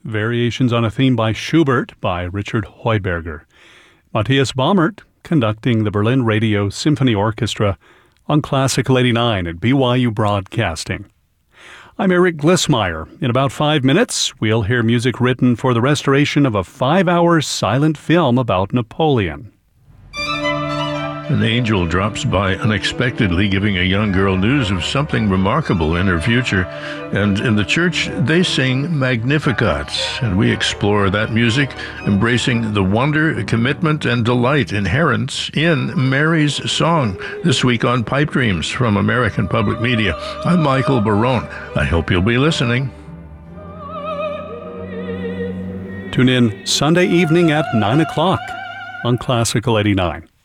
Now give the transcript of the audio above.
Variations on a Theme by Schubert by Richard Heuberger. Matthias Baumert conducting the Berlin Radio Symphony Orchestra on Classical 89 at BYU Broadcasting. I'm Eric Glissmeyer. In about 5 minutes, we'll hear music written for the restoration of a 5-hour silent film about Napoleon. An angel drops by unexpectedly, giving a young girl news of something remarkable in her future. And in the church, they sing Magnificat, and we explore that music, embracing the wonder, commitment, and delight inherent in Mary's song. This week on Pipe Dreams from American Public Media, I'm Michael Barone. I hope you'll be listening. Tune in Sunday evening at 9 o'clock on Classical 89.